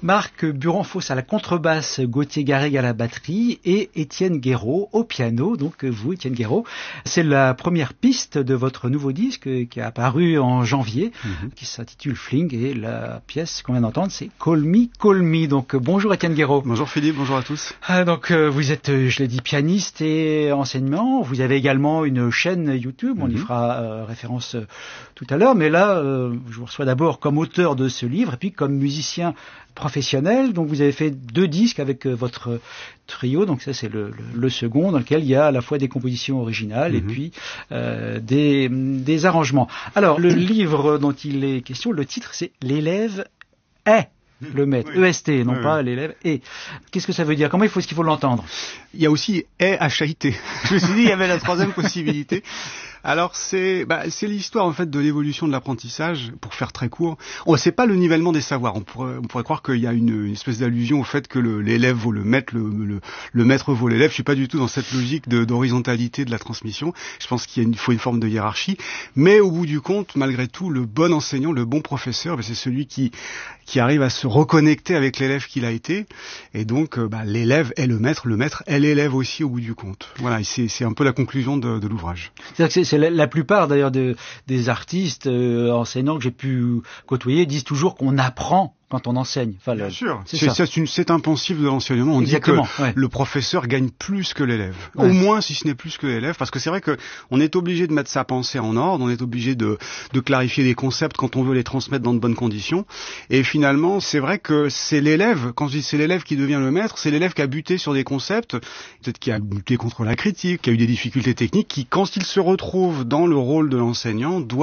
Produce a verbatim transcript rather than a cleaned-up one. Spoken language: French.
Marc Burenfos à la contrebasse, Gauthier Garrigue à la batterie et Étienne Guéraud au piano. Donc vous, Étienne Guéraud, c'est la première piste de votre nouveau disque qui est apparu en janvier, mm-hmm. qui s'intitule Fling, et la pièce qu'on vient d'entendre, c'est Call Me, Call Me. Donc bonjour Étienne Guéraud. Bonjour Philippe, bonjour à tous. Ah, donc euh, vous êtes, je l'ai dit, pianiste et enseignant. Vous avez également une chaîne YouTube, on mm-hmm. y fera euh, référence euh, tout à l'heure, mais là, euh, je vous reçois d'abord comme auteur de ce livre et puis comme musicien professionnel. Donc vous avez fait deux disques avec euh, votre trio, donc ça c'est le, le, le second, dans lequel il y a à la fois des compositions originales mm-hmm. et puis euh, des, des arrangements. Alors le livre dont il est question, le titre c'est L'élève est le maître, oui. E S T, non oui, pas oui. l'élève, et. Qu'est-ce que ça veut dire? Comment il faut, est-ce qu'il faut l'entendre? Il y a aussi est H A I T. Je me suis dit, il y avait la troisième possibilité. Alors c'est bah, c'est l'histoire en fait de l'évolution de l'apprentissage, pour faire très court. Oh, c'est pas le nivellement des savoirs. On pourrait on pourrait croire qu'il y a une, une espèce d'allusion au fait que le, l'élève vaut le maître, le, le, le maître vaut l'élève. Je suis pas du tout dans cette logique de, d'horizontalité de la transmission. Je pense qu'il y a une, il faut une forme de hiérarchie. Mais au bout du compte, malgré tout, le bon enseignant, le bon professeur, bah, c'est celui qui qui arrive à se reconnecter avec l'élève qu'il a été. Et donc bah, l'élève est le maître, le maître est l'élève aussi au bout du compte. Voilà, et c'est c'est un peu la conclusion de, de l'ouvrage. C'est-à-dire que c'est, c'est la, la plupart d'ailleurs de, des artistes euh, enseignants que j'ai pu côtoyer disent toujours qu'on apprend quand on enseigne. Enfin, Bien le, sûr, c'est, c'est, c'est, une, c'est un pensif de l'enseignement. On Exactement, dit que ouais. le professeur gagne plus que l'élève. Ouais. Au moins, si ce n'est plus que l'élève, parce que c'est vrai que on est obligé de mettre sa pensée en ordre, on est obligé de, de clarifier les concepts quand on veut les transmettre dans de bonnes conditions. Et finalement, c'est vrai que c'est l'élève, quand je dis c'est l'élève qui devient le maître, c'est l'élève qui a buté sur des concepts, peut-être qui a buté contre la critique, qui a eu des difficultés techniques, qui, quand il se retrouve dans le rôle de l'enseignant, doit